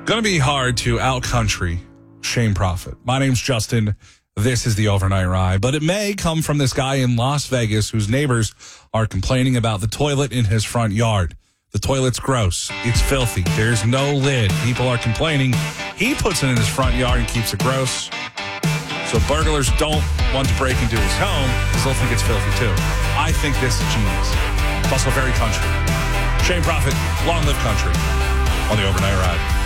Gonna be hard to out-country Shane Prophet. My name's Justin. This is the Overnight Ride, but it may come from this guy in Las Vegas whose neighbors are complaining about the toilet in his front yard. The toilet's gross. It's filthy. There's no lid. People are complaining. He puts it in his front yard and keeps it gross. So burglars don't want to break into his home because they'll think it's filthy too. I think this is genius. It's also very country. Shane Prophet, long live country, on the Overnight Ride.